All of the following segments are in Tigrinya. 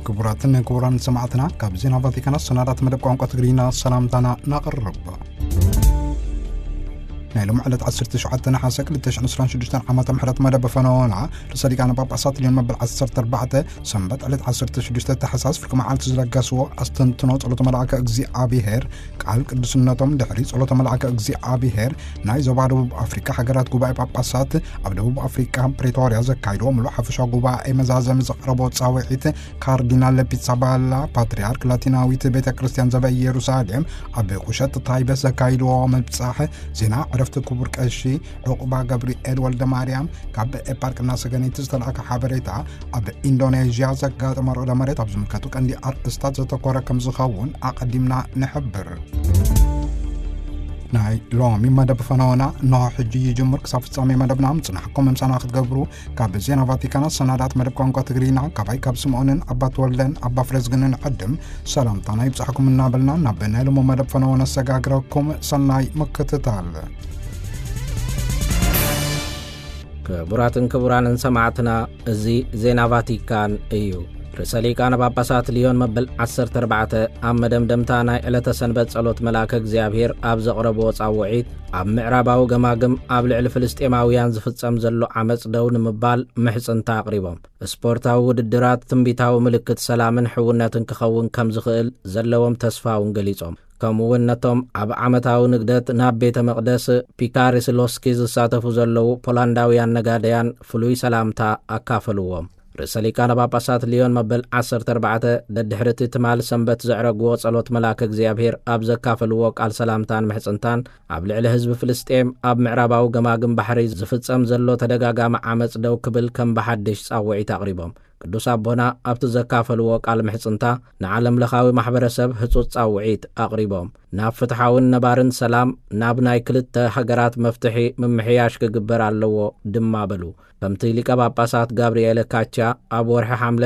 كبراتنا كوران سمعتنا كابزينا فاتيكانا سنارات مدب قوانقة تقرينا سلامتنا نقرب نايلوم على تعسرت شعاتنا حاسك لتش نصران شدشتان عامة محرات مدب فنوانا رساليك عنا باب عصات اليوم مبل عسرت أربعة سنبت على تعسرت شدشتان تحساس فركم عال تزلق قاسوا أستنتنوت على تملعك أجزي عابي هير كعال كدسناتهم دحريس على تملعك أجزي عابي هير نايزو بعد أفريقيا حجرات قباء باب عصات أبدو بأفريقيا بريتوريا زكايرو ملوحة فشا قباء مزازم زقربوت ساوحيت كاردينال بيتسابالا باتريارك لاتيناويت بيت كريستيان زباي يروساليم أبي قشت طايبة زكايرو مبصاحة زنا عرفت كبر كأشي عقبة جبريل ولد مريم كاب بارك الناس جنيت استلقى حبريتها أب إندونيسيا زكاة مرة مريت أبزم كاتوك عندي أستاذ تقرأ كم زخون أقدمنا نحبر ناي لومي مدب فنونا نوع حجي يجمر كسافت سامي مدب نامتنا حكم ممسانا أخذ قبرو كاب زينا فاتيكانا سنادات مدب كونكو تقرينا كاباي كاب سمونن أبا تولدن أبا فرزقنن قدم سلام تانا يبسحكم النابلنا نابلنا لما مدب فنونا سقاقركم سناي مكتتال كبراتن سمعتنا زي زينا فاتيكان ايو رساليكان باباسات ليون مبل 14 أمدم دمتانا إلى تسنبت صلوت ملاك እግዚአብሔር ኣብ ዘቕረቦ ጻውዒት ኣብ ምዕራባዊ ገማግም ኣብ ልዕሊ ፍልስጤማውያን ዝፍጸም ዘሎ ዓመጽ ደው ንምባል ምሕጽንታ ኣቕሪቦም ስፖርታዊ ውድድራት ትንቢታዊ ምልክት ሰላምን ሕውነትን ክኸውን ከም ዝኽእል ዘለዎም ተስፋውን ገሊጾም ከምኡውን ነቶም ኣብ ዓመታዊ ንግደት ናብ ቤተ መቕደስ ፒካሪስሎስኪ ዝሳተፉ ዘለዉ ፖላንዳውያን ነጋደያን ፍሉይ ሰላምታ ኣካፈልዎም رساليكان باباسات ليون مبل 14 ددحرت تمال سنبت زعرقو صلوت ملاك እግዚአብሔር ኣብ ዘካፈልዎ ቃል ሰላምታን ምሕጽንታን ኣብ ልዕሊ ህዝቢ ፍልስጤም ኣብ ምዕራባዊ ገማግም ባሕሪ ዝፍጸም ዘሎ ተደጋጋሚ ዓመጽ ደው ክብል ከም በሓድሽ ጻውዒት ኣቕሪቦም ቅዱስ ኣቦና ኣብቲ ዘካፈልዎ ቃል ምሕጽንታ ንዓለም ለኻዊ ማሕበረሰብ ህጹጽ ጻውዒት ኣቕሪቦም ናብ ፍትሓውን ነባርን ሰላም ናብ ናይ ክልተ ሃገራት መፍትሒ ምምሕያሽ ክግበር ኣለዎ ድማ በሉ ከምቲ ሊቀ ጳጳሳት ጋብርኤል ካቻ ኣብ ወርሒ ሐምለ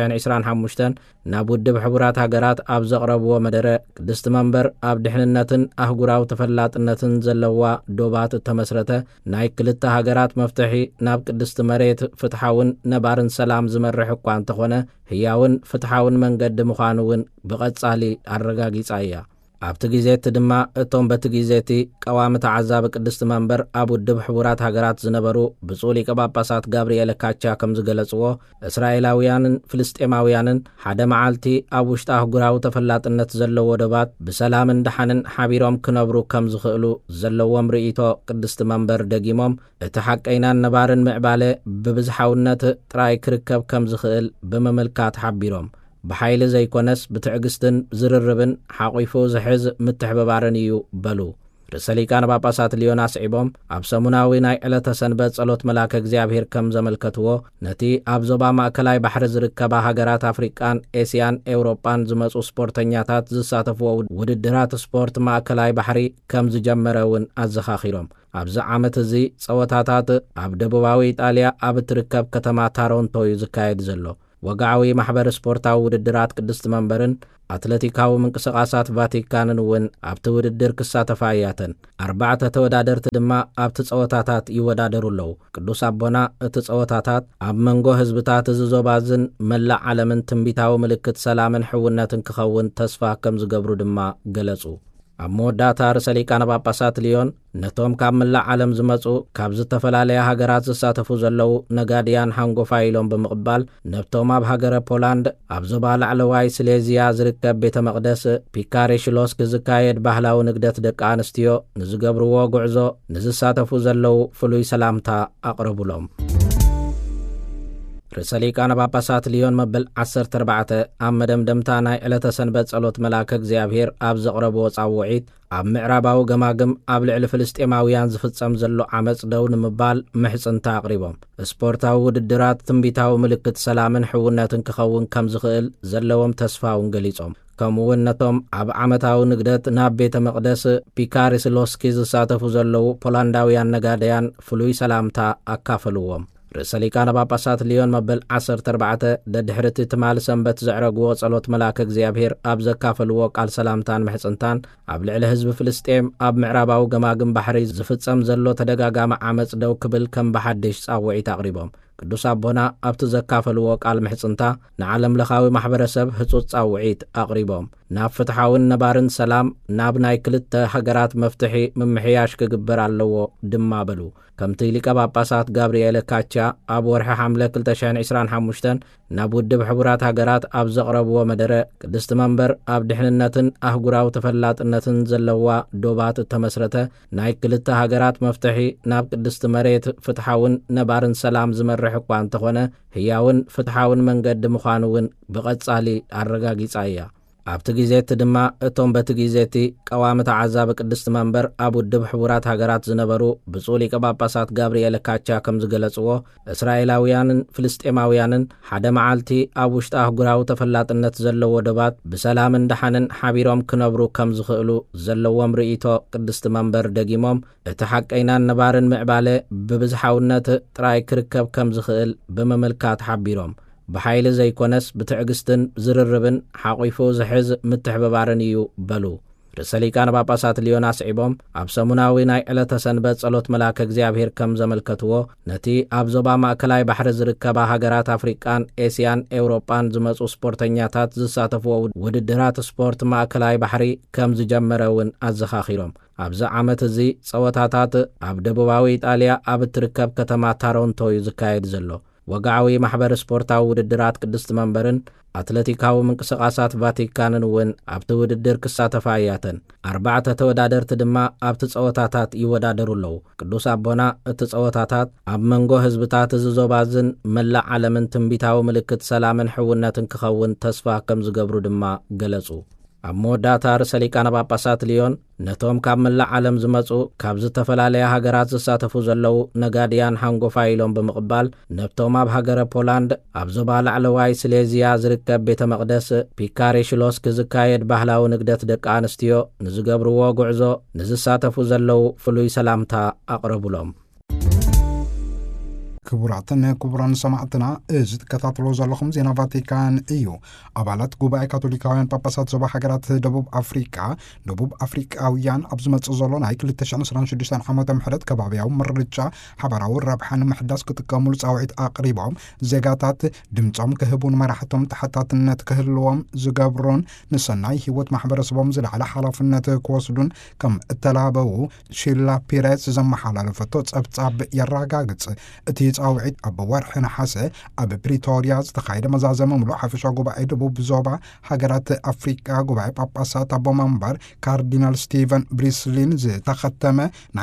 2025 ናብ ውድብ ሕቡራት ሃገራት ኣብ ዘቕረብዎ መደረ ቅድስቲ መንበር ኣብ ድሕንነትን ኣህጉራዊ ተፈላጥነትን ዘለዋ ዶባት ተመስረተ ናይ ክልተ ሃገራት መፍትሒ ናብ ቅድስቲ መሬት ፍትሓውን ነባርን ሰላም ዝመርሕ እኳ እንተኾነ ህያውን ፍትሓውን መንገዲ ምዃኑውን ብቐጻሊ ኣረጋጊጻ እያ ኣብቲ ጊዜት ድማ እቶም በቲ ጊዜቲ ቀዋምቲ ዓዛብ ቅድስቲ መንበር ኣብ ውድብ ሕቡራት ሃገራት ዝነበሩ ብፁዕ ሊቀ ጳጳሳት ጋብርኤል ካቻ ከም ዝገለጽዎ እስራኤላውያንን ፍልስጤማውያንን ሓደ መዓልቲ ኣብ ውሽጢ ኣህጉራዊ ተፈላጥነት ዘለዎ ዶባት ብሰላምን ድሓንን ሓቢሮም ክነብሩ ከም ዝኽእሉ ዘለዎም ርእይቶ ቅድስቲ መንበር ደጊሞም እቲ ሓቀይናን ነባርን ምዕባለ ብብዝሓውነት ጥራይ ክርከብ ከም ዝኽእል ብምምልካት ሓቢሮም بحيل زي كونس بتعقستن زرربن حقيفو زحز متحببارن يو بلو رساليكان باباسات ليوناس عبوم أبسموناوي ناي إلتا سنبت صلوت ملاك እግዚአብሔር كم زملكتوو نتي أبزوبا ماكلاي بحر زركبا هاگرات أفريقان إسيان أوروبان زمسو سبورتنياتات زساتفو وددرات سبورت ماكلاي بحري كم زجمرون أزخاخيروم أبز عامت زي صوتاتات أبدبواوي إيطاليا أبتركب كتما تارونتو يزكايد زلو وقعوي محبر سبورتاو وددرات قدست منبرن أتلتيكاو منقسقاسات فاتيكانن ون أبت وددر كساتفاياتن 4 تودادر تدما أبت صوتاتات يودادرو لو قدوس أبونا تصوتاتات أب منغو حزبتات زوبازن ملا عالمن تنبيتاو ملكت سلامن حوناتن كخون تسفا كم زغبرو دما ገለጹ ኣብ መወዳእታ ርሰሊቃነ ጳጳሳት ሊዮን ነቶም ካብ መላእ ዓለም ዝመጹ ካብ ዝተፈላለያ ሃገራት ዝሳተፉ ዘለዉ ነጋድያን ሃንጎፋ ኢሎም ብምቕባል ነብቶም ኣብ ሃገረ ፖላንድ ኣብ ዞባ ላዕለዋይ ስሌዝያ ዝርከብ ቤተ መቕደስ ፒካሪሽሎስክ ዝካየድ ባህላዊ ንግደት ደቂ ኣንስትዮ ንዝገብርዎ ጉዕዞ ንዝሳተፉ ዘለዉ ፍሉይ ሰላምታ ኣቕርቡሎም رساليكان باباسات ليون مبل 14 أمدم دمتانا إلى تسنبت صلوت ملاك እግዚአብሔር ኣብ ዘቕረብዎ ጻውዒት ኣብ ምዕራባዊ ገማግም ኣብ ልዕሊ ፍልስጤማውያን ዝፍጸም ዘሎ ዓመጽ ደው ንምባል ምሕጽንታ ኣቕሪቦም ስፖርታዊ ውድድራት ትንቢታዊ ምልክት ሰላምን ሕውነትን ክኸውን ከም ዝኽእል ዘለዎም ተስፋውን ገሊጾም ከምኡውን ነቶም ኣብ ዓመታዊ ንግደት ናብ ቤተ መቕደስ ፒካሪስሎስኪ ዝሳተፉ ዘለዉ ፖላንዳውያን ነጋደያን ፍሉይ ሰላምታ ኣካፈልዎም رساليكان باباسات ليون مبل 14 ددحرت تمال سنبت زعرقو صلوت ملاك እግዚአብሔር ኣብ ዘካፈልዎ ቃል ሰላምታን ምሕጽንታን ኣብ ልዕሊ ህዝቢ ፍልስጤም ኣብ ምዕራባዊ ገማግም ባሕሪ ዝፍጸም ዘሎ ተደጋጋሚ ዓመጽ ደው ክብል ከም በሓድሽ ጻውዒት ኣቕሪቦም ቅዱስ ኣቦና ኣብቲ ዘካፈልዎ ቃል ምሕጽንታ ንዓለም ለኻዊ ማሕበረሰብ ህጹጽ ጻውዒት ኣቕሪቦም ናብ ፍትሓውን ነባርን ሰላም ናብ ናይ ክልተ ሃገራት መፍትሒ ምምሕያሽ ክግበር ኣለዎ ድማ በሉ። ከምቲ ሊቀ ጳጳሳት ጋብርኤል ካቻ ኣብ ወርሒ ሐምለ 2025 ናብ ውድብ ሕቡራት ሃገራት ኣብ ዘቕረብዎ መደረ ቅድስቲ መንበር ኣብ ድሕንነትን ኣህጉራዊ ተፈላጥነትን ዘለዋ ዶባት እተመስረተ ናይ ክልተ ሃገራት መፍትሒ ናብ ቅድስቲ መሬት ፍትሓውን ነባርን ሰላም ዝመርሕ እኳ እንተኾነ ህያውን ፍትሓውን መንገዲ ምዃኑ እውን ብቐጻሊ ኣረጋጊጻ እያ። ኣብቲ ጊዜቲ ድማ እቶም በቲ ጊዜቲ ቀዋምቲ ዓዛብ ቅድስቲ መንበር ኣብ ውድብ ሕቡራት ሃገራት ዝነበሩ ብፁዕ ሊቀ ጳጳሳት ጋብርኤል ካቻ ከም ዝገለጽዎ እስራኤላውያንን ፍልስጤማውያንን ሓደ መዓልቲ ኣብ ውሽጢ ኣህጉራዊ ተፈላጥነት ዘለዎ ዶባት ብሰላምን ደሓንን ሓቢሮም ክነብሩ ከም ዝኽእሉ ዘለዎም ርእይቶ ቅድስቲ መንበር ደጊሞም እቲ ሓቀይናን ነባርን ምዕባለ ብብዝሓውነት ጥራይ ክርከብ ከም ዝኽእል ብምምልካት ሓቢሮም ብሓይሊ ዘይኮነስ ብትዕግስትን ዝርርብን ሓቂፉ ዝሕዝ ምትሕብባርን እዩ በሉ። ርእሰ ሊቃነ ጳጳሳት ሊዮን ኣስዒቦም ኣብ ሰሙናዊ ናይ ዕለተ ሰንበት ጸሎት መልአከ እግዚአብሔር ከም ዘመልከትዎ ነቲ ኣብ ዞባ ማእከላይ ባሕሪ ዝርከባ ሃገራት ኣፍሪቃን ኤስያን ኤውሮጳን ዝመፁ ስፖርተኛታት ዝሳተፍዎ ውድድራት ስፖርት ማእከላይ ባሕሪ ከም ዝጀመረ እውን ኣዘኻኺሮም። ኣብዚ ዓመት እዚ ጸወታታት ኣብ ደቡባዊ ኢጣልያ ኣብ እትርከብ ከተማ ታሮንቶ እዩ ዝካየድ ዘሎ። ወጋዓዊ ማሕበር ስፖርታዊ ውድድራት ቅድስቲ መንበርን ኣትሌቲካዊ ምንቅስቓሳት ቫቲካንን እውን ኣብቲ ውድድር ክሳተፋ እያተን 4 ተወዳደርቲ ድማ ኣብቲ ጸወታታት ይወዳደሩ ኣለዉ። ቅዱስ ኣቦና እቲ ጸወታታት ኣብ መንጎ ህዝብታት ዝዞባዝን መላእ ዓለምን ትንቢታዊ ምልክት ሰላምን ሕውነትን ክኸውን ተስፋ ከም ዝገብሩ ድማ ገለጹ። ኣብ መወዳእታ ርእሰ ሊቃነ ጳጳሳት ሊዮን ነቶም ካብ መላእ ዓለም ዝመፁ ካብ ዝተፈላለያ ሃገራት ዝሳተፉ ዘለው ነጋድያን ሃንጎፋ ኢሎም ብምቕባል ነብቶም ኣብ ሃገረ ፖላንድ ኣብ ዞባ ላዕለዋይ ስሌዝያ ዝርከብ ቤተ መቕደስ ፒካሬሽሎስ ክዝካየድ ባህላዊ ንግደት ደቂ ኣንስትዮ ንዝገብርዎ ጉዕዞ ንዝሳተፉ ዘለው ፍሉይ ሰላምታ ኣቕረቡሎም። ክቡራትን ክቡራን ሰማዕትና እዚ ተከታተሎ ዘለኹም ዜና ቫቲካን እዩ። ኣባላት ጉባኤ ካቶሊካውያን ጳጳሳት ዞባ ሃገራት ደቡብ አፍሪካውያን ኣብ ዝመጽእ ዘሎ ናይ 2026 ዓመተ ምህረት ከባቢያዊ ምርጫ ሓበራዊ ረብሓን ምሕዳስ ክጥቀሙሉ ጻውዒት ኣቕሪቦም ዜጋታት ድምፆም ክህቡን መራሕቶም ተሓታትነት ክህልዎም ዝገብሩን ንሰናይ ህይወት ማሕበረሰቦም ዝለዓለ ሓላፍነት ክወስዱን ከም እተላበው ሺላ ፒሬስ ዘመሓላለፈቶ ጸብጻብ የረጋግጽ። እቲ ጻውዒት ኣብ ወርሒ ነሓሰ ኣብ ፕሪቶሪያ ዝተኻየደ መዛዘመ ምሉእ ሓፈሻ ጉባኤ ደቡብ ዞባ ሃገራት ኣፍሪካ ጉባኤ ጳጳሳት ኣቦ መንበር ካርዲናል ስቲቨን ብሪስሊን ዝተኸተመ ናይ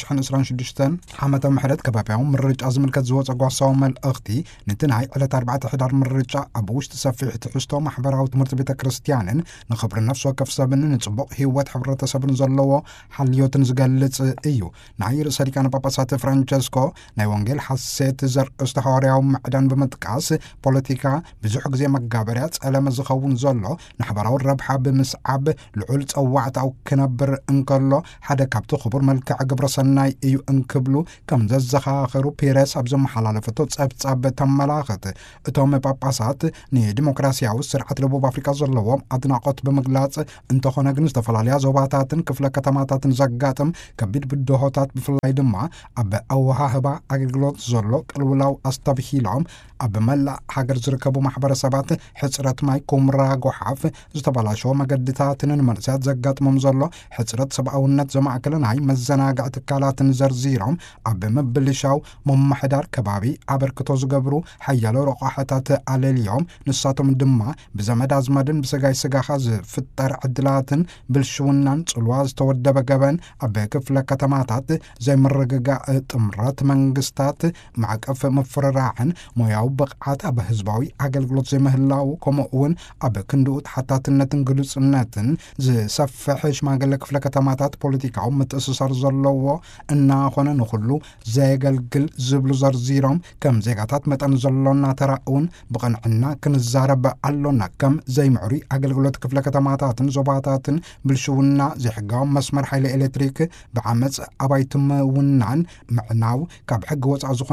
2026 ዓመተ ምህረት ከባቢያዊ ምርጫ ዝምልከት ዝወፀ ጓሳዊ መልእኽቲ ነቲ ናይ ዕለት 4 ሕዳር ምርጫ ኣብ ውሽጢ ሰፊሕ ትሕዝቶ ማሕበራዊ ትምህርቲ ቤተ ክርስቲያንን ንኽብሪ ነፍሲ ወከፍ ሰብን ንጽቡቕ ህይወት ሕብረተሰብን ዘለዎ ሓልዮትን ዝገልጽ እዩ። ናይ ርእሰ ሊቃነ ጳጳሳት ፍራንቸስኮ ናይ ወንጌል ሴት ዘርእስተ ሐዋርያዊ ምዕዳን ብምጥቃስ ፖለቲካ ብዙሕ ግዜ መጋበርያ ጸለመ ዝኸውን ዘሎ ንሕበራዊ ረብሓ ብምስዓብ ልዑል ጸዋዕታው ክነብር እንከሎ ሓደ ካብቲ ክቡር መልክዕ ግብረ ሰናይ እዩ እንክብሉ ከም ዘዘኻኽሩ ፒሬስ ኣብ ዘመሓላለፈቶ ጸብጻብ ተመላኽት። እቶም ጳጳሳት ንዲሞክራሲያዊ ስርዓት ደቡብ ኣፍሪካ ዘለዎም ኣድናቆት ብምግላጽ እንተኾነ ግን ዝተፈላለያ ዞባታትን ክፍለ ከተማታትን ዘጋጥም ከቢድ ብድሆታት ብፍላይ ድማ ኣብ ኣወሃህባ ኣገልግሎት ዘሎ ቅልውላው ኣስተብሂሎም ኣብ መላእ ሃገር ዝርከቡ ማሕበረሰባት ሕፅረት ማይ ኩምራ ጎሓፍ ዝተበላሸወ መገድታትን ንመንእሰያት ዘጋጥሞም ዘሎ ሕፅረት ሰብኣውነት ዘማእከለ ናይ መዘናግዕ ትካላትን ዘርዚሮም ኣብ ምብልሻው መማሕዳር ከባቢ ኣበርክቶ ዝገብሩ ሓያሎ ረቋሕታት ኣለልዮም ንሳቶም ድማ ብዘመድ ኣዝማድን ብስጋይ ስጋኻ ዝፍጠር ዕድላትን ብልሽውናን ጽልዋ ዝተወደበ ገበን ኣብ ክፍለ ከተማታት ዘይምርግጋእ ጥምረት መንግስታት ማዕቀፍ ምፍርራዕን ሞያዊ ብቕዓት ኣብ ህዝባዊ ኣገልግሎት ዘይምህላው ከምኡውን ኣብ ክንድኡ ተሓታትነትን ግሉጽነትን ዝሰፍሕ ሽማግለ ክፍለ ከተማታት ፖለቲካዊ ምትእስሳር ዘለዎ እናኾነ ንኹሉ ዘየገልግል ዝብሉ ዘርዚሮም ከም ዜጋታት መጠን ዘሎና ተራእውን ብቕንዕና ክንዛረብ ኣሎና ከም ዘይምዕሪ ኣገልግሎት ክፍለ ከተማታትን ዞባታትን ብልሽውና ዘይሕጋዊ መስመር ሓይሊ ኤሌክትሪክ ብዓመፅ ኣባይትምውናን ምዕናው ካብ ሕጊ ወፃእ ዝኾነ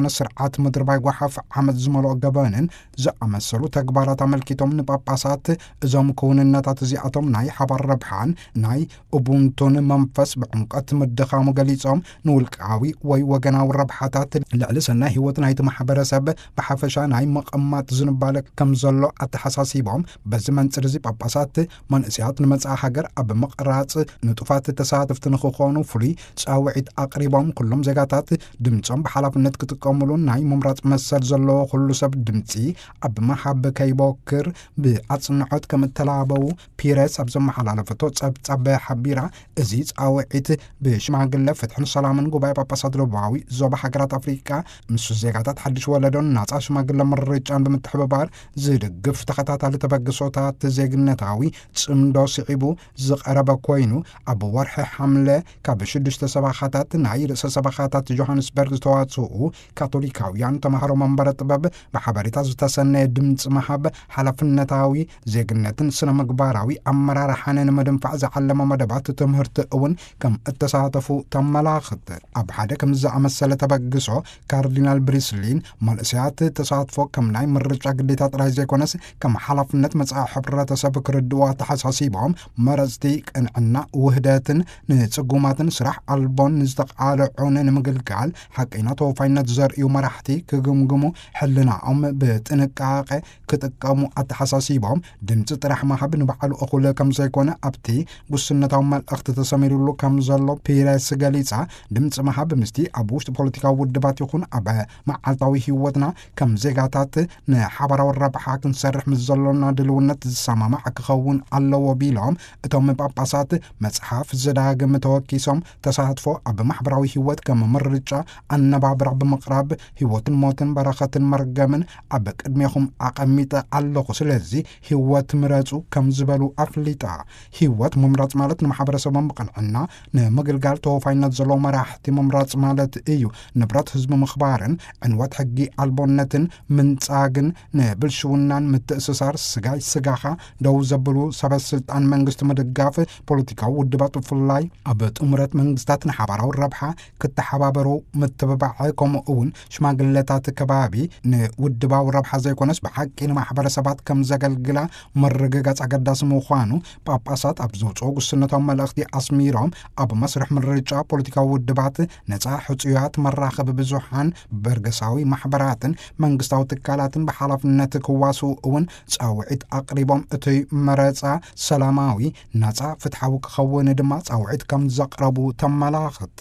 ስርዓት ምድርባይ ጓሓፍ ዓመት ዝመልኦ ገበንን ዝኣመሰሉ ተግባራት ኣመልኪቶም ንጳጳሳት እዞም ክውንነታት እዚኣቶም ናይ ሓባር ረብሓን ናይ ኡቡንቱን መንፈስ ብዕምቀት ምድኻሙ ገሊፆም ንውልቃዊ ወይ ወገናዊ ረብሓታት ልዕሊ ሰናይ ህይወት ናይቲ ማሕበረሰብ ብሓፈሻ ናይ መቐማጥ ዝንባለ ከም ዘሎ ኣተሓሳሲቦም በዚ መንፅር እዚ ጳጳሳት መንእስያት ንመጽኣ ሃገር ኣብ ምቕራጽ ንጡፋት ተሳተፍቲ ንክኾኑ ፍሉይ ጻውዒት ኣቕሪቦም ኩሎም ዜጋታት ድምፆም ብሓላፍነት ክጥቀምሉን ናይ ምምራጽ መሰል ዘለዎ ኩሉ ሰብ ድምፂ ኣብ መሓበ ከይቦክር ብኣጽንዖት ከም እተላበው ፒረስ ኣብ ዘመሓላለፈቶ ጸብጻብ ሓቢራ እዚ ጻውዒት ብሽማግለ ፍትሕን ሰላምን ጉባኤ ጳጳሳት ደቡባዊ ዞባ ሃገራት ኣፍሪቃ ምስ ዜጋታት ሓድሽ ወለዶን ናጻ ሽማግለ ምርጫን ብምትሕብባር ዝድግፍ ተኸታታሊ ተበግሶታት ዜግነታዊ ጽምዶ ስዒቡ ዝቐረበ ኮይኑ ኣብ ወርሒ ሓምለ ካብ 6 ሰባኻታት ናይ ርእሰ ሰባኻታት ጆሃንስበርግ ዝተዋጽኡ ካቶሊካውያን ተምሃሮ መንበረ ጥበብ ብሓበሬታ ዝተሰነየ ድምፂ መሃብ ሓላፍነታዊ ዜግነትን ስነ ምግባራዊ ኣመራርሓን ንምድንፋዕ ዝዓለመ መደባት ትምህርቲ እውን ከም እተሳተፉ ተመላኽት። ኣብ ሓደ ከም ዝኣመሰለ ተበግሶ ካርዲናል ብሪስሊን መንእስያት ተሳትፎ ከም ናይ ምርጫ ግዴታ ጥራይ ዘይኮነስ ከም ሓላፍነት መጽዓ ሕብረተሰብ ክርድዋ ተሓሳሲቦም መረፅቲ ቅንዕና ውህደትን ንጽጉማትን ስራሕ ኣልቦን ንዝተቃልዑን ንምግልጋል ሓቂና ተወፋይነት ዘርእዩ መራሕቲ ክግምግሙ ሕልናኦም ብጥንቃቐ ክጥቀሙ ኣተሓሳሲቦም ድምፂ ጥራሕ መሃብ ንበዓሉ እኹለ ከም ዘይኮነ ኣብቲ ውስነታዊ መልእኽቲ ተሰሚሩሉ ከም ዘሎ ፒረስ ገሊጻ ድምፂ መሃብ ምስቲ ኣብ ውሽጢ ፖለቲካዊ ውድባት ይኹን ኣብ መዓልታዊ ህይወትና ከም ዜጋታት ንሓበራዊ ረብሓ ክንሰርሕ ምስ ዘሎና ድልውነት ዝሰማማዕ ክኸውን ኣለዎ ቢሎም እቶም ጳጳሳት መጽሓፍ ዝዳግም ተወኪሶም ተሳትፎ ኣብ ማሕበራዊ ህይወት ከም ምርጫ ኣነባብራ ብምቕራብ ህይወትን ሞትን በረኸትን መርገምን ኣብ ቅድሜኹም ኣቐሚጠ ኣለኹ ስለዚ ህይወት ምረፁ ከም ዝበሉ ኣፍሊጣ ህይወት ምምራጽ ማለት ንማሕበረሰቦም ብቕንዕና ንምግልጋል ተወፋይነት ዘለዎ መራሕቲ ምምራጽ ማለት እዩ። ንብረት ህዝቢ ምኽባርን ዕንወት ሕጊ ኣልቦነትን ምንጻግን ንብልሽውናን ምትእስሳር ስጋይ ስጋኻ ደው ዘብሉ ሰበት ስልጣን መንግስቲ ምድጋፍ ፖለቲካዊ ውድባት ብፍላይ ኣብ ጥምረት መንግስታት ንሓባራዊ ረብሓ ክተሓባበሩ ምትብባዕ ከምኡ እውን ሽማግለታት ከባቢ ንውድባዊ ረብሓ ዘይኮነስ ብሓቂ ንማሕበረሰባት ከም ዘገልግላ ምርግጋጽ ኣገዳሲ ምዃኑ ጳጳሳት ኣብ ዘውፅኦ ጉስነታዊ መልእኽቲ ኣስሚሮም ኣብ መስርሕ ምርጫ ፖለቲካዊ ውድባት ነፃ ሕፁያት መራኸቢ ብዙሓን በርገሳዊ ማሕበራትን መንግስታዊ ትካላትን ብሓላፍነት ክዋስኡ እውን ጻውዒት ኣቕሪቦም እቲ መረፃ ሰላማዊ ነፃ ፍትሓዊ ክኸውን ድማ ጻውዒት ከም ዘቕረቡ ተመላኽት።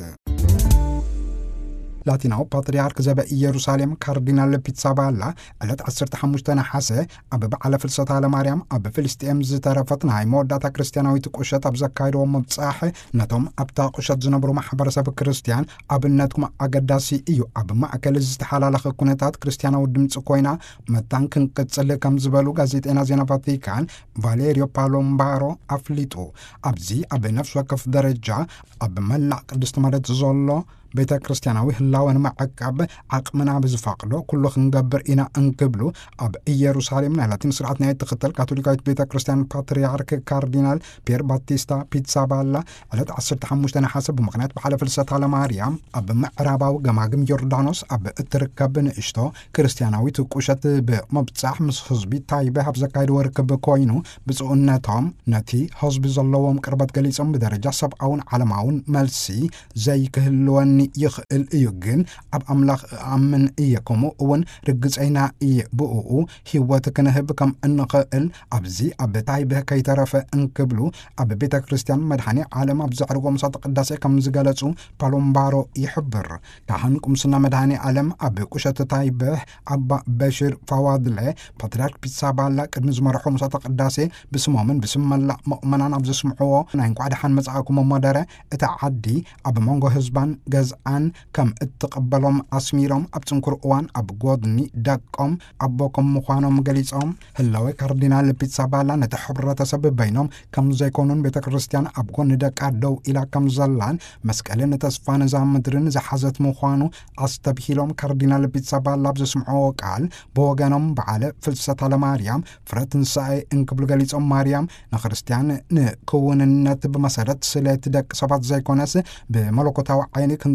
ላቲናው ፓትርያርክ ዘበ ኢየሩሳሌም ካርዲናል ፒትሳባላ ዕለት 15 ነሓሰ ኣብ በዓለ ፍልሰታ ለማርያም ኣብ ፍልስጤም ዝተረፈት ናይ መወዳእታ ክርስቲያናዊት ቁሸት ኣብ ዘካይድዎ ምብጻሕ ነቶም ኣብታ ቁሸት ዝነብሩ ማሕበረሰብ ክርስቲያን ኣብነትኩም ኣገዳሲ እዩ ኣብ ማእከል ዝተሓላለኸ ኩነታት ክርስቲያናዊ ድምፂ ኮይና መታን ክንቅጽል ከም ዝበሉ ጋዜጤና ዜና ቫቲካን ቫሌሪዮ ፓሎምባሮ ኣፍሊጡ ኣብዚ ኣብ ነፍሲ ወከፍ ደረጃ ኣብ መላእ ቅድስቲ መሬት ዘሎ ቤተ ክርስቲያናዊ ህላወን ማዕቃብ ዓቅምና ብዝፋቅዶ ኩሉ ክንገብር ኢና እንክብሉ ኣብ ኢየሩሳሌም ናይ ላቲን ስርዓት ናይ ተኸተል ካቶሊካዊት ቤተ ክርስቲያን ፓትርያርክ ካርዲናል ፒየር ባቲስታ ፒትሳባላ ዕለት 15 ነሓሰ ብምኽንያት በዓለ ፍልሰታ ለማርያም ኣብ ምዕራባዊ ገማግም ዮርዳኖስ ኣብ እትርከብ ንእሽቶ ክርስቲያናዊት ቁሸት ብምብጻሕ ምስ ህዝቢ ታይበ ኣብ ዘካይድዎ ርክብ ኮይኑ ብጽኡነቶም ነቲ ህዝቢ ዘለዎም ቅርበት ገሊፆም ብደረጃ ሰብኣውን ዓለማውን መልሲ ዘይክህልወኒ ይኽእል እዩ ግን ኣብ ኣምላኽ ኣምን እየ ከምኡ እውን ርግፀይና እየ ብኡኡ ህይወት ክንህብ ከም እንኽእል ኣብዚ ኣብ ታይበ ከይተረፈ እንክብሉ ኣብ ቤተ ክርስቲያን መድሓኒ ዓለም ኣብ ዘዕርጎ ምሳተ ቅዳሴ ከም ዝገለጹ ፓሎምባሮ ይሕብር። ካህን ቁምስና መድሓኒ ዓለም ኣብ ቁሸት ታይበ ኣባ በሽር ፋዋድለ ፓትርያርክ ፒትሳባላ ቅድሚ ዝመርሑ ምሳተ ቅዳሴ ብስሞምን ብስም መላእ ምእመናን ኣብ ዘስምዕዎ ናይ እንኳዕ ደሓን መጽኣኩም መደረ እታ ዓዲ ኣብ መንጎ ህዝባን ገዝኣን ከም እትቀበሎም ኣስሚሮም ኣብ ጽንኩር እዋን ኣብ ጎድኒ ደቆም ኣቦkom ምዃኖም ገሊፆም ህላዌ ካርዲናል ፒትሳባላ ነቲ ሕብረተሰብ በይኖም ከም ዘይኮኑን ቤተ ክርስቲያን ኣብ ጎኒ ደቃ ደው ኢላ ከም ዘላን መስቀልን ተስፋን እዛ ምድርን ዝሓዘት ምዃኑ ኣስተብሂሎም ካርዲናል ፒትሳባላ ኣብ ዘስምዕዎ ቃል ብወገኖም በዓለ ፍልሰታ ለማርያም ፍረ ትንሳኤ እንክብሉ ገሊፆም ማርያም ንክርስቲያን ንክውንነት ብመሰረት ስለት ደቂ ሰባት ዘይኮነስ ብመለኮታዊ ዓይኒ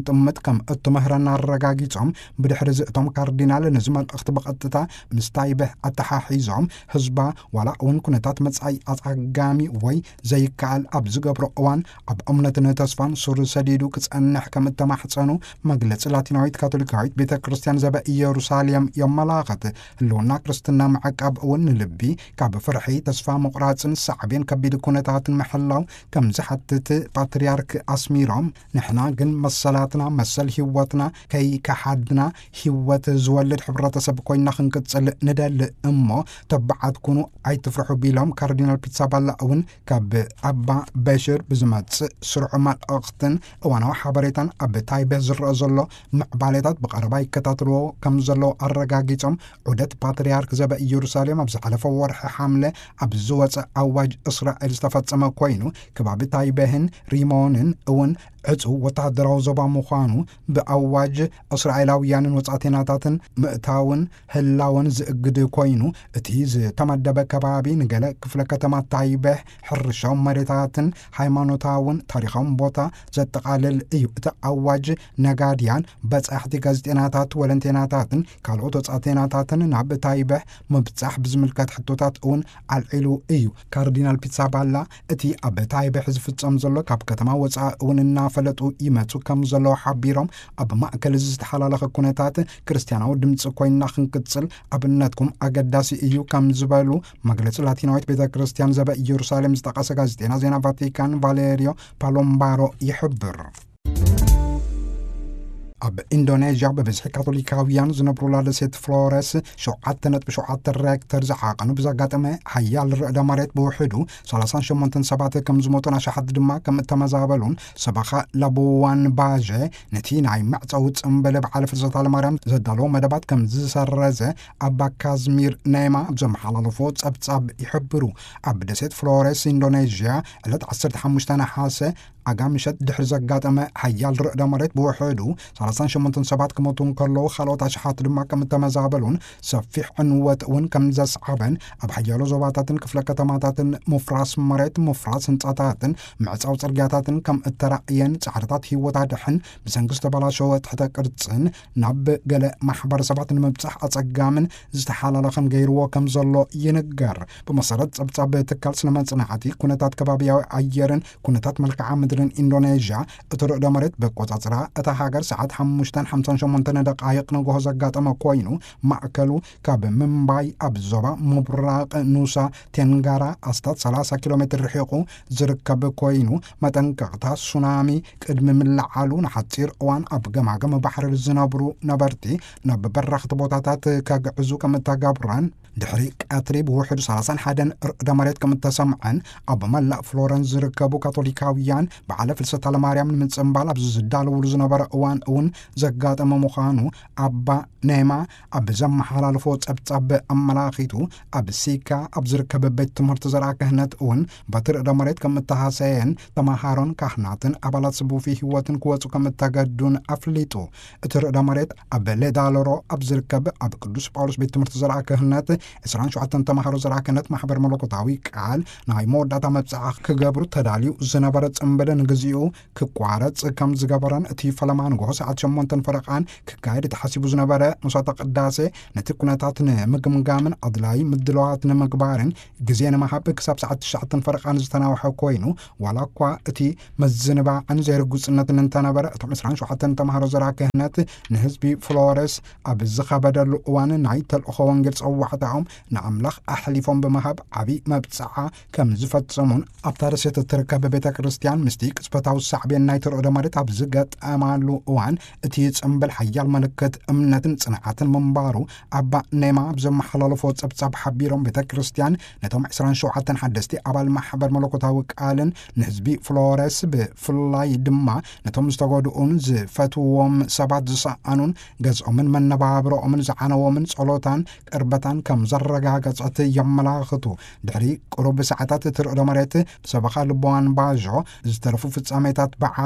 ጥምት ከም እትመህረና አረጋጊጾም ብድሕሪ ዝእቶም ካርዲናል ንዝመል እኽትበቐጥታ ምስታይበህ አተሓሒዞም ህዝባ ዋላ እውን ኩነታት መጻይ አጻጋሚ ወይ ዘይከኣል ኣብ ዝገብሮ እዋን ኣብ እምነትን ተስፋን ሱር ሰዲዱ ክጸንሕ ከም እተማሕፀኑ መግለፂ ላቲናዊት ካቶሊካዊት ቤተ ክርስቲያን ዘበ ኢየሩሳሌም የመላኸት ህልውና ክርስትና መዓቃብ እውን ንልቢ ካብ ፍርሒ ተስፋ መቁራፅን ሳዕቤን ከቢድ ኩነታትን መሐላው ከም ዝሓትት ፓትርያርክ አስሚሮም ንሕና ግን መሰላትና መሰል ህይወትና ከይከሓድና ህይወት ዝወልድ ሕብረተሰብ ኮይና ክንቅፅል ንደልእ እሞ ተባዓት ኩኑ ኣይትፍርሑ ቢሎም ካርዲናል ፒትሳባላ እውን ካብ ኣባ በሽር ብዝመፅእ ስርዑ መልእኽትን እዋናዊ ሓበሬታን ኣብ ታይቤህ ዝረአ ዘሎ ምዕባሌታት ብቐረባ ይከታተልዎ ከም ዘለዎ ኣረጋጊፆም ዑደት ፓትርያርክ ዘበ ኢየሩሳሌም ኣብ ዝሓለፈ ወርሒ ሓምለ ኣብ ዝወፀ ኣዋጅ እስራኤል ዝተፈጸመ ኮይኑ ከባቢ ታይቤህን ሪሞንን እውን ዕፁ ወታደራዊ ዞባ ምዃኑ ብኣዋጅ እስራኤላውያንን ወፃቴናታትን ምእታውን ህላውን ዝእግድ ኮይኑ እቲ ዝተመደበ ከባቢ ንገለ ክፍለ ከተማ ታይቤህ ሕርሻው መሬታትን ሃይማኖታውን ታሪኻውን ቦታ ዘጠቃልል እዩ። እቲ ኣዋጅ ነጋድያን በጻሕቲ ጋዜጤናታት ወለንቴናታትን ካልኦት ወፃቴናታትን ናብ ታይቤህ ምብጻሕ ብዝምልከት ሕቶታት እውን ኣልዒሉ እዩ። ካርዲናል ፒትሳባላ እቲ ኣብ ታይቤህ ዝፍጸም ዘሎ ካብ ከተማ ወፃኢ እውን ፈለጡ ይመጹ ከም ዘለዎ ሓቢሮም ኣብ ማእከል ዝተሓላለኸ ኩነታት ክርስቲያናዊ ድምፂ ኮይና ክንቅፅል ኣብነትኩም ኣገዳሲ እዩ ከም ዝበሉ መግለፂ ላቲናዊት ቤተ ክርስቲያን ዘበ ኢየሩሳሌም ዝጠቐሰ ጋዜጤና ዜና ቫቲካን ቫሌሪዮ ፓሎምባሮ ይሕብር። ኣብ ኢንዶኔዥያ በብዝሒ ካቶሊካውያን ዝነብሩላ ደሴት ፍሎረስ 7.7 ሬክተር ዝዓቐኑ ብዘጋጠመ ሓያል ርዕደ መሬት ብውሕዱ 38 ሰባት ከም ዝሞቱን ኣሽሓት ድማ ከም እተመዛበሉን ሰባኻ ላቡዋን ባዤ ነቲ ናይ መዕፀዊ ፅምበለ በዓለ ፍልሰታ ለማርያም ዘዳለዎ መደባት ከም ዝሰረዘ ኣባ ካዝሚር ኔማ ብዘመሓላለፎ ፀብጻብ ይሕብሩ። ኣብ ደሴት ፍሎረስ ኢንዶኔዥያ ዕለት 15 ነሓሰ ኣጋምሸት ድሕሪ ዘጋጠመ ሓያል ርዕደ መሬት ብውሕዱ 38 ሰባት ክሞቱን ከለዉ ካልኦት ኣሽሓት ድማ ከም እተመዛበሉን ሰፊሕ ዕንወት እውን ከም ዘስዓበን ኣብ ሓያሎ ዞባታትን ክፍለ ከተማታትን ምፍራስ መሬት ምፍራስ ህንፃታትን ምዕፃው ፅርግያታትን ከም እተራእየን ፃዕርታት ሂወት ኣድሕን ብሰንኪ ዝተበላሸወ ትሕተ ቅርፅን ናብ ገለ ማሕበረሰባት ንምብፃሕ ኣፀጋምን ዝተሓላለኸን ገይርዎ ከም ዘሎ ይንገር። ብመሰረት ፀብጻብ ትካል ስነ መፅናዕቲ ኩነታት ከባቢያዊ ኣየርን ኩነታት መልክዓ ምድርን ኢንዶኔዥያ እቲ ርዕደ መሬት በቆፃፅራ እታ ሃገር ሰዓት 5:58 ደቃይቕ ንጎሆ ዘጋጠመ ኮይኑ ማእከሉ ካብ ምንባይ ኣብ ዞባ ምብራቅ ኑሳ ቴንጋራ ኣስታት 30 ኪሎ ሜትር ርሒቑ ዝርከብ ኮይኑ መጠንቀቕታ ሱናሚ ቅድሚ ምልዓሉ ንሓፂር እዋን ኣብ ገማገም ባሕሪ ዝነብሩ ነበርቲ ናብ በራኽቲ ቦታታት ከግዕዙ ከም እተገብረን ድሕሪ ቀትሪ ብውሕዱ 31 ርዕደ መሬት ከም እተሰምዐን ኣብ መላእ ፍሎረንስ ዝርከቡ ካቶሊካውያን በዓለ ፍልሰታ ለማርያም ንምፅምባል ኣብ ዝዳለውሉ ዝነበረ እዋን እውን ዘጋጠመ ምዃኑ ኣባ ኔማ ኣብ ዘመሓላልፎ ፀብጻብ ኣመላኺቱ ኣብ ሲካ ኣብ ዝርከብ ቤት ትምህርቲ ዘርአ ክህነት እውን በቲ ርዕደ መሬት ከም እተሃሰየን ተምሃሮን ካህናትን ኣባላት ስቡፊ ህይወትን ክወፁ ከም እተገዱን ኣፍሊጡ። እቲ ርዕደ መሬት ኣብ ሌዳሎሮ ኣብ ዝርከብ ኣብ ቅዱስ ጳውሎስ ቤት ትምህርቲ ዘርአ ክህነት 27 ተምሃሮ ዘርአ ክህነት ማሕበር መለኮታዊ ቃል ናይ መወዳእታ መብፅዓ ክገብሩ ተዳልዩ ዝነበረ ፅምበለ ንግዚኡ ክቋረፅ ከም ዝገበረን እቲ ፈለማ ንጎሆ ሰዓት 8 ፈረቓን ክካየድ ተሓሲቡ ዝነበረ መስዋእተ ቅዳሴ ነቲ ኩነታት ንምግምጋምን ኣድላይ ምድለዋት ንምግባርን ግዜ ንምሃብ ክሳብ ሰዓት 9 ፈረቓን ዝተናውሐ ኮይኑ ዋላ እኳ እቲ መዝንባዕን ዘይርጉፅነትን እንተነበረ እቶም 27 ተምሃሮ ዘርአ ክህነት ንህዝቢ ፍሎረስ ኣብ ዝኸበደሉ እዋን ናይ ተልእኾ ወንጌል ፀዋዕታኦም ንኣምላኽ ኣሕሊፎም ብምሃብ ዓብዪ መብፅዓ ከም ዝፈፅሙን ኣብታ ደሴት እትርከብ ቤተ ክርስቲያን ምስቲ ቅፅበታዊ ሳዕቤን ናይ ርዕደ መሬት ኣብ ዝገጠማሉ እዋን እቲ ፅምብል ሓያል ምልክት እምነትን ጽንዓትን ምንባሩ ኣባ ኔማ ብዘመሓላለፎ ፀብጻብ ሓቢሮም ቤተ ክርስቲያን ነቶም 27 ሓደስቲ ኣባል ማሕበር መለኮታዊ ቃልን ንህዝቢ ፍሎረስ ብፍላይ ድማ ነቶም ዝተጎድኡን ዝፈትዎም ሰባት ዝሰኣኑን ገዝኦምን መነባብሮኦምን ዝዓነዎምን ጸሎታን ቅርበታን ከም ዘረጋገጸት የመላኽቱ። ድሕሪ ቁሩብ ሰዓታት እቲ ርዕደ መሬት ብሰበኻ ልቦዋን ባዦ ዝተረፉ ፍጻሜታት በዓል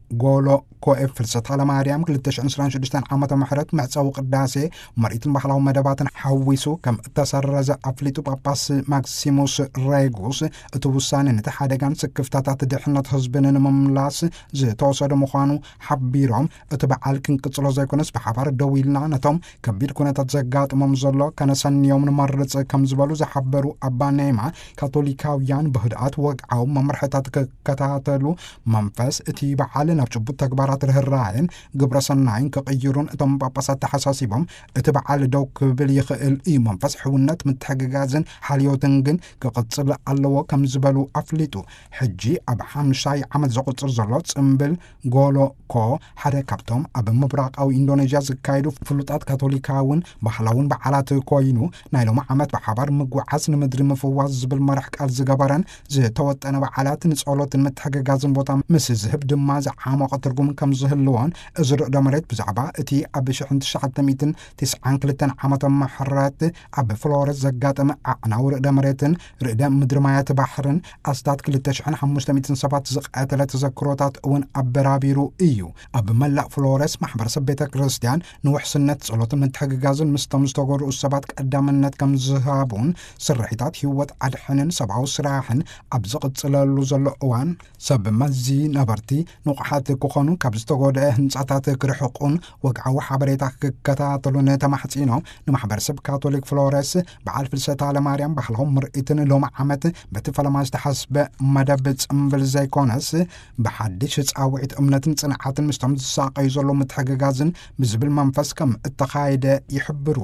ጎሎ ኮኤፍ ፍልሰት ሃለማርያም 2026 ዓመተ ምህረት መዕፀዊ ቅዳሴ መሪትን ባህላዊ መደባትን ሓዊሱ ከም እተሰረዘ ኣፍሊጡ ጳጳስ ማክሲሙስ ሬጉስ እቲ ውሳነ ነቲ ሓደጋን ስክፍታታት ድሕነት ህዝብን ንምምላስ ዝተወሰደ ምዃኑ ሓቢሮም እቲ በዓል ክንቅፅሎ ዘይኮነስ ብሓባር ደው ኢልና ነቶም ከቢድ ኩነታት ዘጋጥሞም ዘሎ ከነሰንዮም ንመርፅ ከም ዝበሉ ዝሓበሩ ኣባ ኔማ ካቶሊካውያን ብህድኣት ወግዓዊ መምርሕታት ክከታተሉ መንፈስ እቲ በዓል ናብ ጭቡጥ ተግባራት ርህራይን ግብረ ሰናይን ክቕይሩን እቶም ጳጳሳት ተሓሳሲቦም እቲ በዓል ደው ክብል ይኽእል እዩ መንፈስ ሕውነት ምትሕግጋዝን ሓልዮትን ግን ክቕፅል ኣለዎ ከም ዝበሉ ኣፍሊጡ ሕጂ ኣብ 5 ዓመት ዘቁፅር ዘሎ ጽምብል ጎሎ ኮ ሓደ ካብቶም ኣብ ምብራቃዊ ኢንዶኔዥያ ዝካየዱ ፍሉጣት ካቶሊካውን ባህላውን በዓላት ኮይኑ ናይ ሎሚ ዓመት ብሓባር ምጉዓዝ ንምድሪ ምፍዋዝ ዝብል መርሕ ቃል ዝገበረን ዝተወጠነ በዓላት ንጸሎትን ምትሕግጋዝን ቦታ ምስ ዝህብ ድማ ዝዓመቐ ትርጉም ከም ዝህልዎን እዚ ርዕደ መሬት ብዛዕባ እቲ ኣብ 1992 ዓመተ ምህረት ኣብ ፍሎረስ ዘጋጠመ ኣዕናዊ ርዕደ መሬትን ርዕደ ምድሪ ማያት ባሕርን ኣስታት 2500 ሰባት ዝቃተለ ተዘክሮታት እውን ኣበራቢሩ እዩ ኣብ መላእ ፍሎረስ ማሕበረሰብ ቤተ ክርስቲያን ንውሕስነት ጸሎትን ምትሕግጋዝን ምስቶም ዝተጎድኡ ሰባት ቀዳምነት ከም ዝሃቡን ስርሒታት ህይወት ኣድሕንን ሰብኣዊ ስራሕን ኣብ ዝቕፅለሉ ዘሎ እዋን ሰብ መዚ ነበርቲ ንቑሓት ክኾኑ ካብ ዝተጎድአ ህንፃታት ክርሕቁን ወግዓዊ ሓበሬታ ክከታተሉን ተማሕፂኖም ንማሕበረሰብ ካቶሊክ ፍሎረስ በዓል ፍልሰት ሃለማርያም ባህላዊ ምርኢትን ሎሚ ዓመት በቲ ፈለማ ዝተሓስበ መደብ ጽምብል ዘይኮነስ ብሓድሽ ጻውዒት እምነትን ጽንዓትን ምስቶም ዝሳቀዩ ዘሎ ምትሕግጋዝን ብዝብል መንፈስ ከም እተኻየደ ይሕብሩ።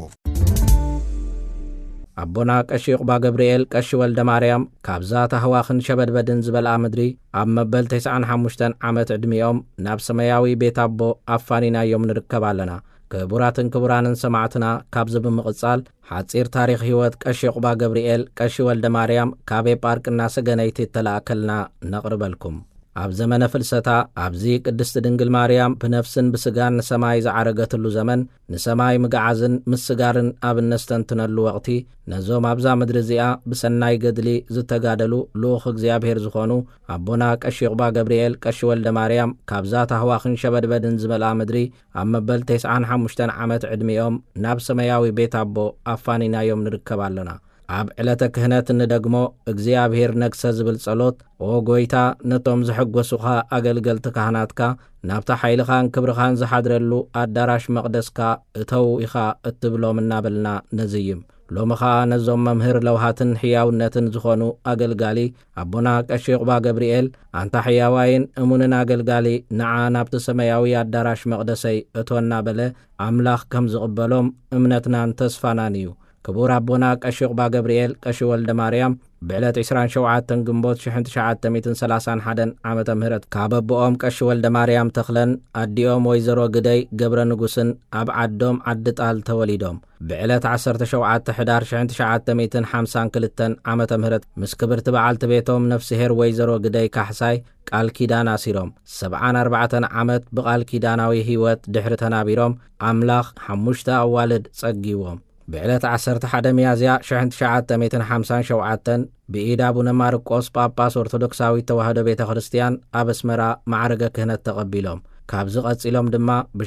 ኣቦና ቀሺ ቁባ ገብርኤል ቀሺ ወልደ ማርያም ካብዛ ታህዋኽን ሸበድበድን ዝበልኣ ምድሪ ኣብ መበል 95 ዓመት ዕድሚኦም ናብ ሰማያዊ ቤት ኣቦ ኣፋኒናዮም ንርከብ ኣለና። ክቡራትን ክቡራንን ሰማዕትና ካብዚ ብምቕጻል ሓፂር ታሪኽ ህይወት ቀሺ ቁባ ገብርኤል ቀሺ ወልደ ማርያም ካብ ጳርቅና ሰገነይቲ ተላእከልና ነቕርበልኩም። ኣብ ዘመነ ፍልሰታ ኣብዚ ቅድስቲ ድንግል ማርያም ብነፍስን ብስጋን ንሰማይ ዝዓረገትሉ ዘመን ንሰማይ ምግዓዝን ምስጋርን ኣብ ነስተንትነሉ ወቕቲ ነዞም ኣብዛ ምድሪ እዚኣ ብሰናይ ገድሊ ዝተጋደሉ ልኡኽ እግዚኣብሔር ዝኾኑ ኣቦና ቀሺ ቁባ ገብርኤል ቀሺ ወልደ ማርያም ካብዛ ታህዋኽን ሸበድበድን ዝበልኣ ምድሪ ኣብ መበል 95 ዓመት ዕድሚኦም ናብ ሰማያዊ ቤት ኣቦ ኣፋኒናዮም ንርከብ ኣለና። ኣብ ዕለተ ክህነት እንደግሞ እግዚኣብሔር ነግሰ ዝብል ጸሎት ኦ ጎይታ ነቶም ዝሕጐሱኻ ኣገልገልቲ ካህናትካ ናብታ ሓይልኻን ክብርኻን ዝሓድረሉ ኣዳራሽ መቕደስካ እተው ኢኻ እትብሎም እናበልና ነዝይም። ሎሚ ኸዓ ነዞም መምህር ለውሃትን ሕያውነትን ዝኾኑ ኣገልጋሊ ኣቦና ቀሺ ቁባ ገብርኤል ኣንታ ሕያዋይን እሙንን ኣገልጋሊ ንዓ ናብቲ ሰማያዊ ኣዳራሽ መቕደሰይ እቶና በለ ኣምላኽ ከም ዝቕበሎም እምነትናን ተስፋናን እዩ። ክቡር ኣቦና ቀሺ ቁባ ገብርኤል ቀሺ ወልደ ማርያም ብዕለት 27 ግንቦት 1931 ዓመተ ምህረት ካብ ኣቦኦም ቀሺ ወልደ ማርያም ተኽለን ኣዲኦም ወይዘሮ ግደይ ገብረ ንጉስን ኣብ ዓዶም ዓዲ ጣል ተወሊዶም ብዕለት 17 ሕዳር 1952 ዓመተ ምህረት ምስ ክብርቲ በዓልቲ ቤቶም ነፍስሄር ወይዘሮ ግደይ ካሕሳይ ቃል ኪዳን ኣሲሮም 74 ዓመት ብቓል ኪዳናዊ ህይወት ድሕሪ ተናቢሮም ኣምላኽ 5 ኣዋልድ ጸጊዎም። ብዕለት 11 ሚያዝያ 1957 ብኢድ ኣቡነ ማርቆስ ጳጳስ ኦርቶዶክሳዊት ተዋህዶ ቤተ ክርስቲያን ኣብ ኣስመራ ማዕረገ ክህነት ተቐቢሎም ካብዚ ቀፂሎም ድማ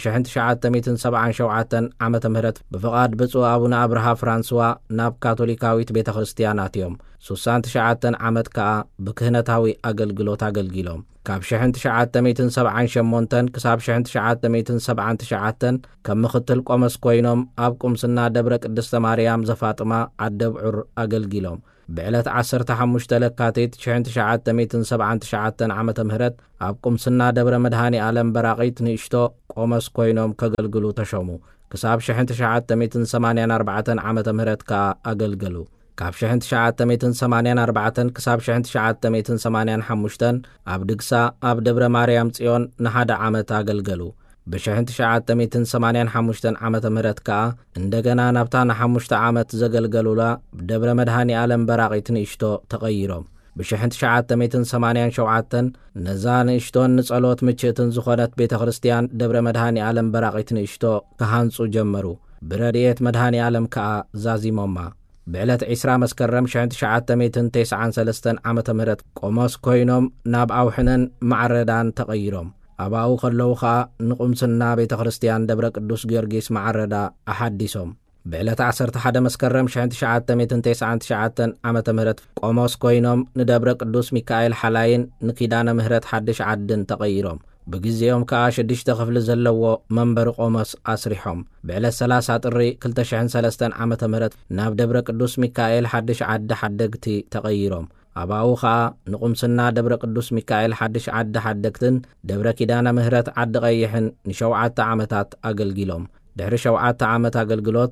ብ1977 ዓመተ ምህረት ብፍቓድ ብፁዕ ኣቡነ ኣብርሃ ፍራንስዋ ናብ ካቶሊካዊት ቤተ ክርስቲያን ኣትዮም 69 ዓመት ከዓ ብክህነታዊ ኣገልግሎት ኣገልጊሎም ካብ 1978 ክሳብ 1979 ከም ምኽትል ቆመስ ኮይኖም ኣብ ቁምስና ደብረ ቅድስተ ማርያም ዘፋጥማ ዓደብዑር ኣገልጊሎም ብዕለት 15 ለካቲት 1979 ዓመተ ምህረት ኣብ ቁምስና ደብረ መድሃኒ ዓለም በራቒት ንእሽቶ ቆመስ ኮይኖም ከገልግሉ ተሾሙ ክሳብ 1984 ዓመተ ምህረት ከዓ ኣገልገሉ ካብ 1984 ክሳብ 1985 ኣብ ድግሳ ኣብ ደብረ ማርያም ጽዮን ንሓደ ዓመት ኣገልገሉ ብ1985 ዓመተ ምህረት ከዓ እንደገና ናብታ ን5 ዓመት ዘገልገሉላ ደብረ መድሃኒ ዓለም በራቒት ንእሽቶ ተቐይሮም ብ1987 ነዛ ንእሽቶን ንጸሎት ምችእትን ዝኾነት ቤተ ክርስቲያን ደብረ መድሃኒ ዓለም በራቒት ንእሽቶ ክሃንጹ ጀመሩ ብረድኤት መድሃኒ ዓለም ከዓ ዛዚሞማ ብዕለት 20 መስከረም 1993 ዓመተ ምህረት ቆሞስ ኮይኖም ናብ ኣውሕነን ማዕረዳን ተቐይሮም ኣባኡ ከለዉ ኸዓ ንቁምስና ቤተ ክርስቲያን ደብረ ቅዱስ ጊዮርጊስ መዓረዳ ኣሓዲሶም ብዕለት 11 መስከረም 1999 ዓመተ ምህረት ቆሞስ ኮይኖም ንደብረ ቅዱስ ሚካኤል ሓላይን ንኪዳነ ምህረት ሓድሽ ዓድን ተቐይሮም ብግዚኦም ከዓ 6 ክፍሊ ዘለዎ መንበሪ ቆሞስ ኣስሪሖም ብዕለት 30 ጥሪ 2003 ዓመተ ምህረት ናብ ደብረ ቅዱስ ሚካኤል ሓድሽ ዓዲ ሓደግቲ ተቐይሮም ኣባኡ ከዓ ንቁምስና ደብረ ቅዱስ ሚካኤል ሓድሽ ዓዲ ሓደግትን ደብረ ኪዳነ ምህረት ዓዲ ቀይሕን ን7 ዓመታት ኣገልጊሎም ድሕሪ 7 ዓመት ኣገልግሎት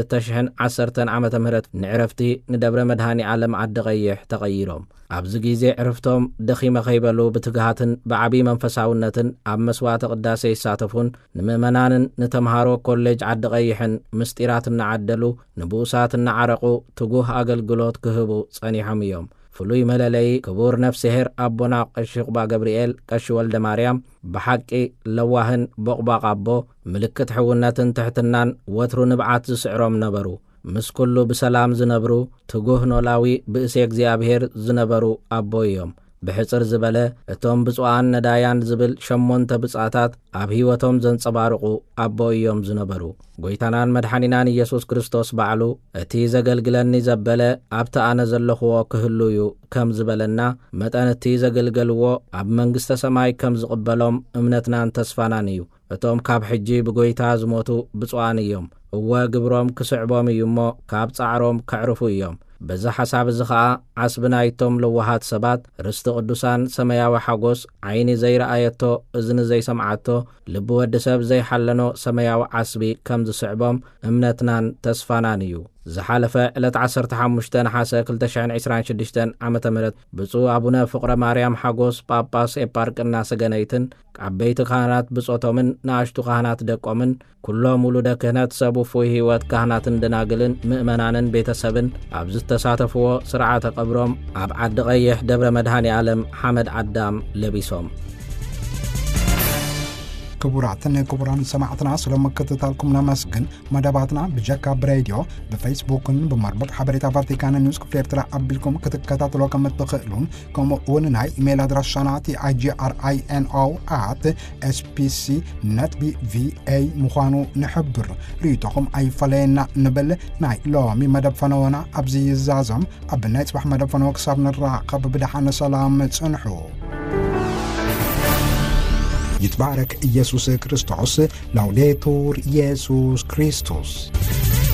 ብ2010 ዓመተ ምህረት ንዕረፍቲ ንደብረ መድሃኒ ዓለም ዓዲ ቀይሕ ተቐይሮም ኣብዚ ግዜ ዕረፍቶም ደኺመ ኸይበሉ ብትግሃትን ብዓቢ መንፈሳውነትን ኣብ መስዋዕተ ቅዳሴ ይሳተፉን ንምእመናንን ንተምሃሮ ኮሌጅ ዓዲ ቀይሕን ምስጢራት እናዓደሉ ንብኡሳት እናዓረቑ ትጉህ ኣገልግሎት ክህቡ ጸኒሖም እዮም ፍሉይ መለለይ ክቡር ነፍስሄር ኣቦና ቀሺ ቁባ ገብርኤል ቀሺ ወልደ ማርያም ብሓቂ ለዋህን ቦቕባቕ ኣቦ ምልክት ሕውነትን ትሕትናን ወትሩ ንብዓት ዝስዕሮም ነበሩ ምስ ኩሉ ብሰላም ዝነብሩ ትጉህ ኖላዊ ብእሴ እግዚኣብሔር ዝነበሩ ኣቦ እዮም ብሕፅር ዝበለ እቶም ብፁዓን ነዳያን ዝብል 8 ብጻታት ኣብ ህይወቶም ዘንጸባርቑ ኣቦ እዮም ዝነበሩ ጎይታናን መድሓኒናን ኢየሱስ ክርስቶስ ባዕሉ እቲ ዘገልግለኒ ዘበለ ኣብቲ ኣነ ዘለኽዎ ክህልዩ ከም ዝበለና መጠን እቲ ዘገልገልዎ ኣብ መንግስተ ሰማይ ከም ዝቕበሎም እምነትናን ተስፋናን እዩ እቶም ካብ ሕጂ ብጎይታ ዝሞቱ ብፁዓን እዮም እወ ግብሮም ክስዕቦም እዩ እሞ ካብ ጻዕሮም ከዕርፉ እዮም በዛ ሓሳብ እዚ ኸዓ ዓስብናይቶም ለዋሃት ሰባት ርስቲ ቅዱሳን ሰማያዊ ሓጎስ ዓይኒ ዘይረኣየቶ እዝኒ ዘይሰምዓቶ ልቢ ወዲ ሰብ ዘይሓለኖ ሰማያዊ ዓስቢ ከም ዝስዕቦም እምነትናን ተስፋናን እዩ ዝሓለፈ ዕለት 15 ነሓሰ 2026 ዓመተ ምህረት ብፁዕ ኣቡነ ፍቕረ ማርያም ሓጎስ ጳጳስ ኤፓርቅና ሰገነይትን ዓበይቲ ካህናት ብጾቶምን ንኣሽቱ ካህናት ደቆምን ኩሎም ውሉደ ክህነት ሰብ እፎይ ህይወት ካህናትን ደናግልን ምእመናንን ቤተሰብን ኣብ ዝተሳተፍዎ ስርዓተ ቀብሮም ኣብ ዓዲ ቀይሕ ደብረ መድሃኒ ዓለም ሓመድ ዓዳም ለቢሶም ክቡራትን ክቡራን ሰማዕትና ስለመከታተልኩም ነመስግን መደባትና በጃካብ ሬዲዮ በፌስቡክን በመርበጥ ሓበሬታ ቫቲካን ኒውስ ክፍለ ኤርትራ አቢልኩም ክትከታተሉ ከም ትኽእሉን ከምኡውን ናይ ኢሜል አድራሻናት igri@spc.va ምዃኑ ንሕብር ሪቶኹም ኣይፈለየና ንብል ናይ ሎሚ መደብ ፈነወና ኣብዚ ይዛዘም ኣብ ናይ ጽባሕ መደብ ፈነወ ክሳብ ንራኸብ ብድሓነ ሰላም ጽንሑ يتبارك إيسوس كريستوس لوديتور إيسوس كريستوس